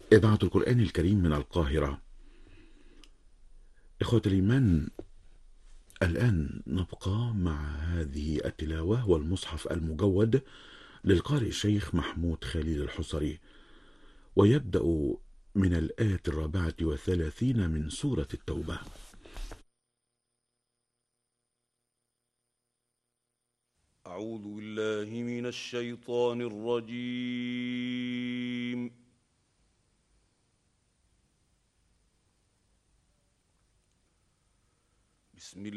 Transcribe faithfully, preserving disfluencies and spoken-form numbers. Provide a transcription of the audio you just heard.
إذاعة القرآن الكريم من القاهرة. إخوة الإيمان، الآن نبقى مع هذه التلاوة والمصحف المجود للقارئ الشيخ محمود خالد الحصري، ويبدأ من الآية الرابعة والثلاثين من سورة التوبة. أعوذ بالله من الشيطان الرجيم. بسم